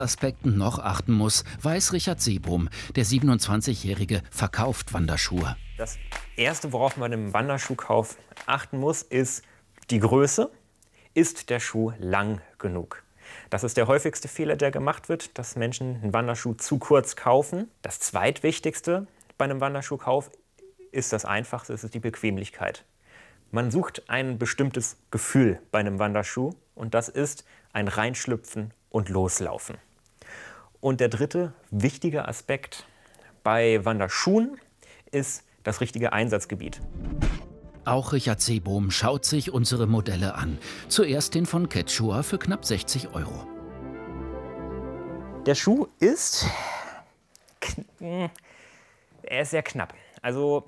Aspekten noch achten muss, weiß Richard Seebohm. Der 27-Jährige verkauft Wanderschuhe. Das Erste, worauf man im Wanderschuhkauf achten muss, ist die Größe. Ist der Schuh lang genug? Das ist der häufigste Fehler, der gemacht wird, dass Menschen einen Wanderschuh zu kurz kaufen. Das Zweitwichtigste bei einem Wanderschuhkauf ist das Einfachste, es ist die Bequemlichkeit. Man sucht ein bestimmtes Gefühl bei einem Wanderschuh und das ist ein Reinschlüpfen und Loslaufen. Und der dritte wichtige Aspekt bei Wanderschuhen ist das richtige Einsatzgebiet. Auch Richard Seebohm schaut sich unsere Modelle an. Zuerst den von Quechua für knapp 60 €. Der Schuh ist sehr knapp. Also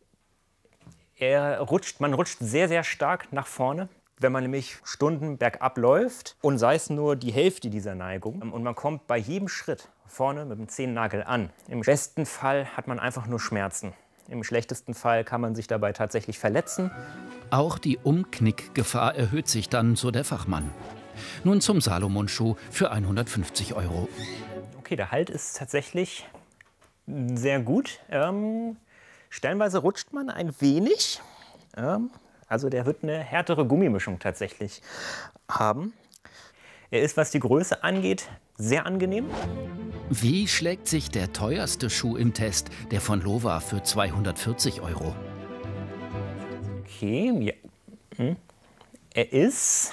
man rutscht sehr, sehr stark nach vorne, wenn man nämlich Stunden bergab läuft und sei es nur die Hälfte dieser Neigung. Und man kommt bei jedem Schritt vorne mit dem Zehennagel an. Im besten Fall hat man einfach nur Schmerzen. Im schlechtesten Fall kann man sich dabei tatsächlich verletzen. Auch die Umknickgefahr erhöht sich dann, so der Fachmann. Nun zum Salomon-Schuh für 150 €. Okay, der Halt ist tatsächlich sehr gut. Stellenweise rutscht man ein wenig. Also der wird eine härtere Gummimischung tatsächlich haben. Er ist, was die Größe angeht, sehr angenehm. Wie schlägt sich der teuerste Schuh im Test, der von Lova für 240 €? Okay, ja. Er ist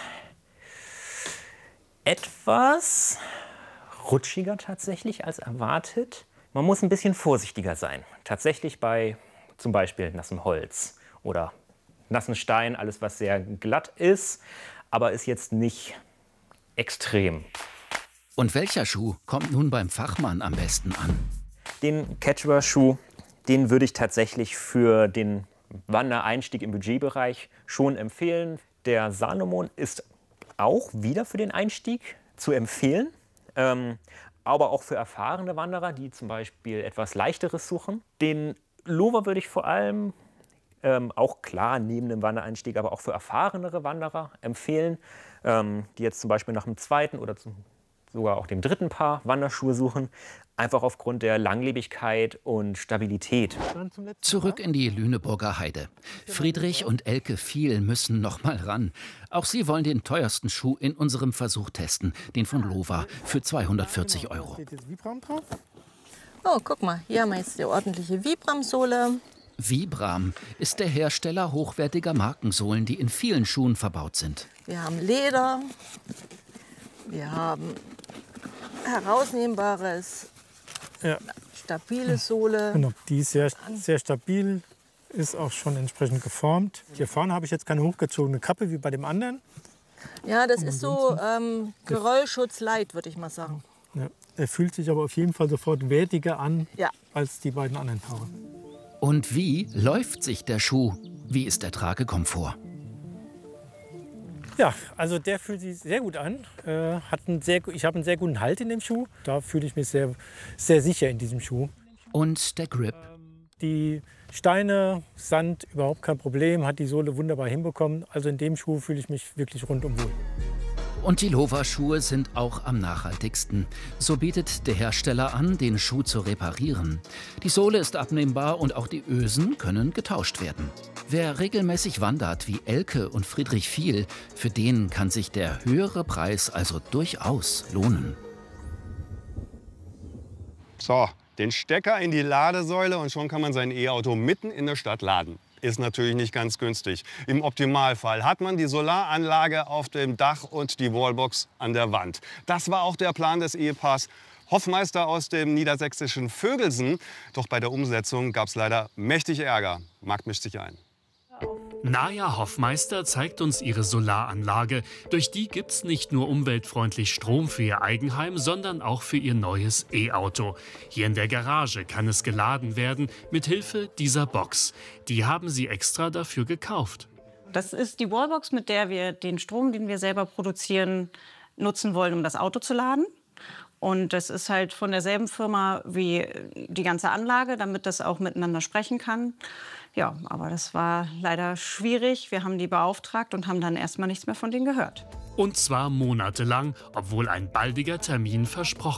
etwas rutschiger tatsächlich als erwartet. Man muss ein bisschen vorsichtiger sein. Tatsächlich bei zum Beispiel nassem Holz oder nassen Stein, alles was sehr glatt ist, aber ist jetzt nicht extrem. Und welcher Schuh kommt nun beim Fachmann am besten an? Den Quechua-Schuh, den würde ich tatsächlich für den Wandereinstieg im Budgetbereich schon empfehlen. Der Salomon ist auch wieder für den Einstieg zu empfehlen, aber auch für erfahrene Wanderer, die zum Beispiel etwas Leichteres suchen. Den Lova würde ich vor allem, auch klar neben dem Wandereinstieg, aber auch für erfahrenere Wanderer empfehlen, die jetzt zum Beispiel nach dem zweiten oder sogar auch dem dritten Paar Wanderschuhe suchen, einfach aufgrund der Langlebigkeit und Stabilität. Zurück in die Lüneburger Heide. Friedrich und Elke Viel müssen noch mal ran. Auch sie wollen den teuersten Schuh in unserem Versuch testen, den von Lova für 240 €. Oh, guck mal, hier haben wir jetzt die ordentliche Vibram-Sohle. Vibram ist der Hersteller hochwertiger Markensohlen, die in vielen Schuhen verbaut sind. Wir haben Leder, wir haben herausnehmbares, stabile Sohle. Genau, die ist sehr stabil, ist auch schon entsprechend geformt. Hier vorne habe ich jetzt keine hochgezogene Kappe wie bei dem anderen. Ja, das ist so Geröllschutz light, würde ich mal sagen. Ja, er fühlt sich aber auf jeden Fall sofort wertiger an Ja. als die beiden anderen Paare. Und wie läuft sich der Schuh? Wie ist der Tragekomfort? Ja, also der fühlt sich sehr gut an. Ich habe einen sehr guten Halt in dem Schuh. Da fühle ich mich sehr, sehr sicher in diesem Schuh. Und der Grip? Die Steine, Sand, überhaupt kein Problem, hat die Sohle wunderbar hinbekommen. Also in dem Schuh fühle ich mich wirklich rundum wohl. Und die Lova-Schuhe sind auch am nachhaltigsten. So bietet der Hersteller an, den Schuh zu reparieren. Die Sohle ist abnehmbar und auch die Ösen können getauscht werden. Wer regelmäßig wandert, wie Elke und Friedrich Viel, für den kann sich der höhere Preis also durchaus lohnen. So, den Stecker in die Ladesäule und schon kann man sein E-Auto mitten in der Stadt laden. Ist natürlich nicht ganz günstig. Im Optimalfall hat man die Solaranlage auf dem Dach und die Wallbox an der Wand. Das war auch der Plan des Ehepaars Hoffmeister aus dem niedersächsischen Vögelsen. Doch bei der Umsetzung gab es leider mächtig Ärger. Marc mischt sich ein. Naja Hoffmeister zeigt uns ihre Solaranlage. Durch die gibt's nicht nur umweltfreundlich Strom für ihr Eigenheim, sondern auch für ihr neues E-Auto. Hier in der Garage kann es geladen werden mit Hilfe dieser Box. Die haben sie extra dafür gekauft. Das ist die Wallbox, mit der wir den Strom, den wir selber produzieren, nutzen wollen, um das Auto zu laden. Und das ist halt von derselben Firma wie die ganze Anlage, damit das auch miteinander sprechen kann. Ja, aber das war leider schwierig. Wir haben die beauftragt und haben dann erstmal nichts mehr von denen gehört. Und zwar monatelang, obwohl ein baldiger Termin versprochen